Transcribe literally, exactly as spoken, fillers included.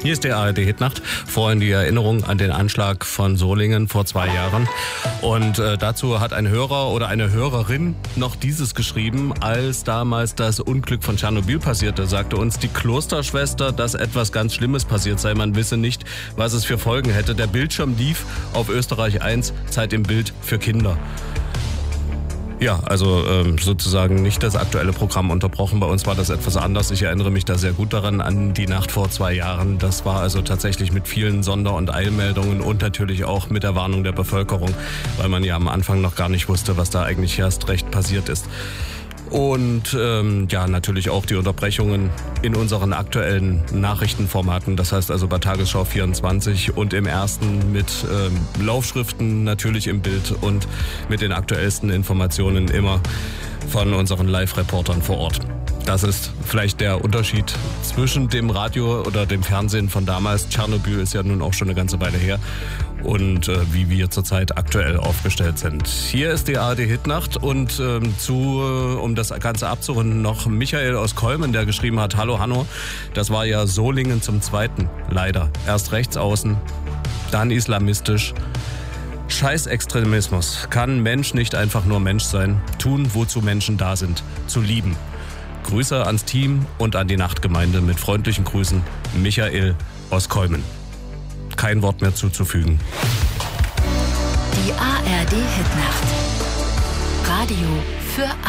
Hier ist die A R D-Hitnacht. Vorhin die Erinnerung an den Anschlag von Solingen vor zwei Jahren. Und äh, dazu hat ein Hörer oder eine Hörerin noch dieses geschrieben, als damals das Unglück von Tschernobyl passierte, sagte uns die Klosterschwester, dass etwas ganz Schlimmes passiert sei. Man wisse nicht, was es für Folgen hätte. Der Bildschirm lief auf Österreich eins, Zeit im Bild für Kinder. Ja, also ähm, sozusagen nicht das aktuelle Programm unterbrochen. Bei uns war das etwas anders. Ich erinnere mich da sehr gut daran, an die Nacht vor zwei Jahren. Das war also tatsächlich mit vielen Sonder- und Eilmeldungen und natürlich auch mit der Warnung der Bevölkerung, weil man ja am Anfang noch gar nicht wusste, was da eigentlich erst recht passiert ist. Und ähm, ja, natürlich auch die Unterbrechungen in unseren aktuellen Nachrichtenformaten. Das heißt also bei Tagesschau vierundzwanzig und im ersten mit ähm, Laufschriften natürlich im Bild und mit den aktuellsten Informationen immer von unseren Live-Reportern vor Ort. Das ist vielleicht der Unterschied zwischen dem Radio oder dem Fernsehen von damals. Tschernobyl ist ja nun auch schon eine ganze Weile her. Und äh, wie wir zurzeit aktuell aufgestellt sind. Hier ist die A R D-Hitnacht und ähm, zu, äh, um das Ganze abzurunden, noch Michael aus Kolmen, der geschrieben hat, hallo Hanno, das war ja Solingen zum Zweiten, leider. Erst rechts außen, dann islamistisch. Scheiß Extremismus. Kann Mensch nicht einfach nur Mensch sein? Tun, wozu Menschen da sind. Zu lieben. Grüße ans Team und an die Nachtgemeinde mit freundlichen Grüßen, Michael aus Kolmen. Kein Wort mehr zuzufügen. Die A R D-Hitnacht. Radio für